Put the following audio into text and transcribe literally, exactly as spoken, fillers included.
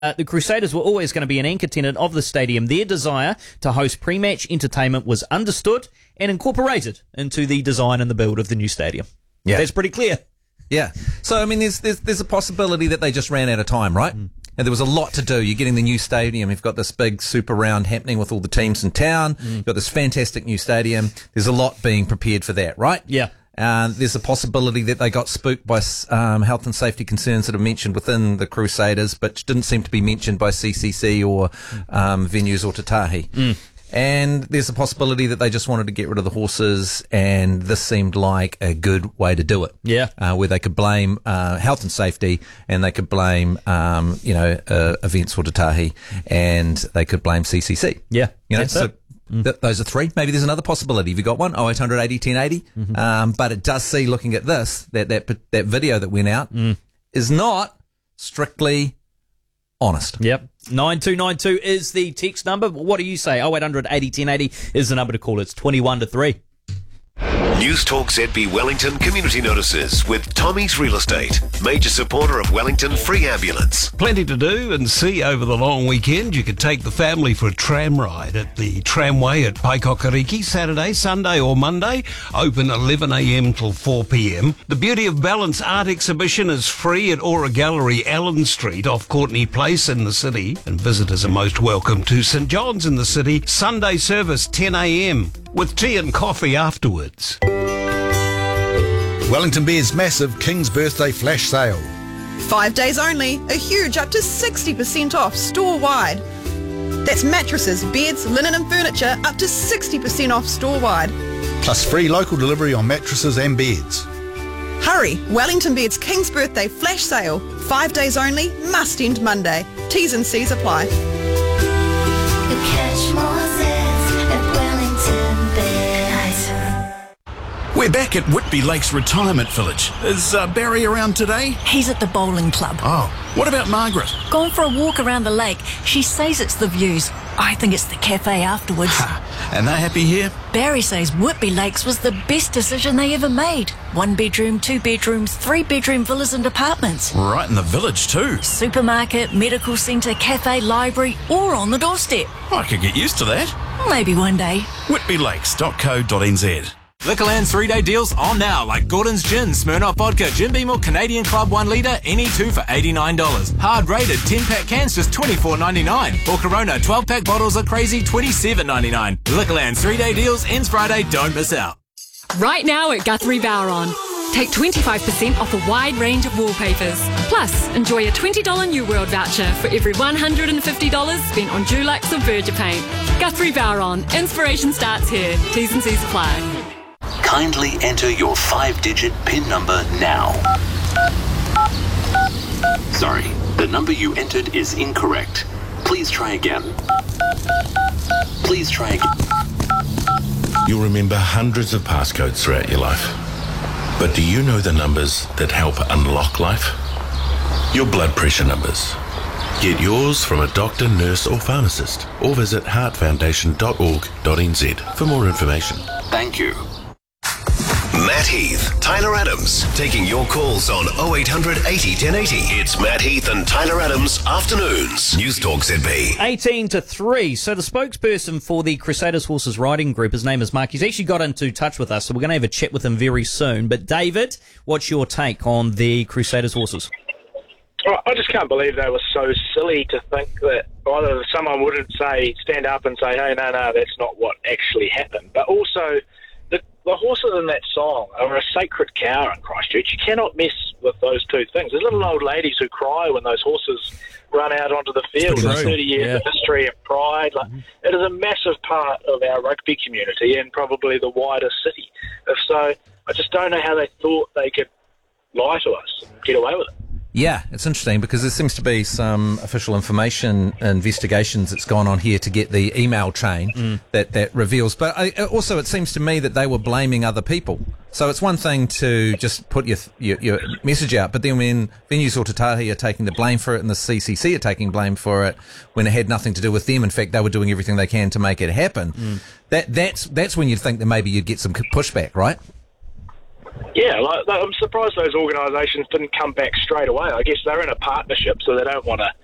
Uh, the Crusaders were always going to be an anchor tenant of the stadium. Their desire to host pre-match entertainment was understood and incorporated into the design and the build of the new stadium. Yeah. That's pretty clear. Yeah. So, I mean, there's, there's, there's a possibility that they just ran out of time, right? Mm. And there was a lot to do. You're getting the new stadium. You've got this big super round happening with all the teams in town. Mm. You've got this fantastic new stadium. There's a lot being prepared for that, right? Yeah. Uh, there's a possibility that they got spooked by um, health and safety concerns that are mentioned within the Crusaders, but didn't seem to be mentioned by C C C or um, Venues or Tatahi. Mm. And there's a possibility that they just wanted to get rid of the horses, and this seemed like a good way to do it. Yeah. Uh, where they could blame uh, health and safety, and they could blame, um, you know, uh, Events or Tatahi, and they could blame C C C. Yeah. You know, That's so it. Mm. Th- those are three. Maybe there's another possibility. Have you got one? oh eight hundred eighty ten eighty. Mm-hmm. Um, but it does see, looking at this, that that, that video that went out mm. is not strictly honest. Yep. nine two nine two is the text number. What do you say? oh eight hundred eighty ten eighty is the number to call. It's twenty-one to three. News Talk Z B Wellington community notices with Tommy's Real Estate, major supporter of Wellington Free Ambulance. Plenty to do and see over the long weekend. You could take the family for a tram ride at the tramway at Paikokariki, Saturday, Sunday or Monday, open eleven a.m. till four p.m. The Beauty of Balance art exhibition is free at Aura Gallery, Allen Street, off Courtney Place in the city, and visitors are most welcome to St John's in the city, Sunday service ten a.m. with tea and coffee afterwards. Wellington Beer's massive King's Birthday Flash Sale. Five days only, a huge up to sixty percent off store-wide. That's mattresses, beds, linen and furniture up to sixty percent off store-wide. Plus free local delivery on mattresses and beds. Hurry, Wellington Beer's King's Birthday Flash Sale. Five days only, must end Monday. T's and C's apply. Catch more zest at Wellington Beers. We're back at Whitby Lakes Retirement Village. Is uh, Barry around today? He's at the bowling club. Oh, what about Margaret? Gone for a walk around the lake. She says it's the views. I think it's the cafe afterwards. Ha, and they're happy here? Barry says Whitby Lakes was the best decision they ever made. One bedroom, two bedrooms, three bedroom villas and apartments. Right in the village too. Supermarket, medical centre, cafe, library, all on the doorstep. I could get used to that. Maybe one day. whitby lakes dot co dot n z. Liquorland's three-day deals on now, like Gordon's Gin, Smirnoff Vodka, Jim Beam or Canadian Club one litre, any two for eighty-nine dollars. Hard rated ten-pack cans just twenty-four ninety-nine. Or Corona twelve-pack bottles are crazy twenty-seven ninety-nine. Liquorland's three-day deals ends Friday, don't miss out. Right now at Guthrie Bowron. Take twenty-five percent off a wide range of wallpapers. Plus, enjoy a twenty dollars New World voucher for every one hundred fifty dollars spent on Dulux or Berger paint. Guthrie Bowron. Inspiration starts here. T's and C's apply. Kindly enter your five-digit PIN number now. Sorry, the number you entered is incorrect. Please try again. Please try again. You'll remember hundreds of passcodes throughout your life. But do you know the numbers that help unlock life? Your blood pressure numbers. Get yours from a doctor, nurse or pharmacist, or visit heart foundation dot org dot n z for more information. Thank you. Matt Heath, Tyler Adams, taking your calls on oh eight hundred eighty ten eighty. It's Matt Heath and Tyler Adams Afternoons. News Talk Z B. eighteen to three. So the spokesperson for the Crusaders Horses Riding Group, his name is Mark. He's actually got into touch with us, so we're going to have a chat with him very soon. But David, what's your take on the Crusaders Horses? I just can't believe they were so silly to think that either someone wouldn't say, stand up and say, hey, no, no, that's not what actually happened. But also, the, the horses in that song are a sacred cow in Christchurch. You cannot mess with those two things. There's little old ladies who cry when those horses run out onto the field. There's thirty years yeah. of history and pride. Like, mm-hmm. It is a massive part of our rugby community and probably the wider city. If so, I just don't know how they thought they could lie to us and get away with it. Yeah, it's interesting because there seems to be some official information investigations that's gone on here to get the email chain mm. that, that reveals. But I, also it seems to me that they were blaming other people. So it's one thing to just put your your, your message out, but then when Venues or Tatahi are taking the blame for it and the C C C are taking blame for it when it had nothing to do with them, in fact, they were doing everything they can to make it happen, mm. that that's that's when you'd think that maybe you'd get some pushback, right? Yeah, like, I'm surprised those organisations didn't come back straight away. I guess they're in a partnership, so they don't want to